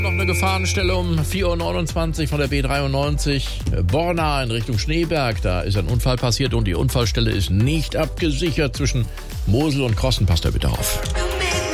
Noch eine Gefahrenstelle um 4:29 Uhr von der B93 Borna in Richtung Schneeberg. Da ist ein Unfall passiert und die Unfallstelle ist nicht abgesichert zwischen Mosel und Krossen. Passt da bitte auf.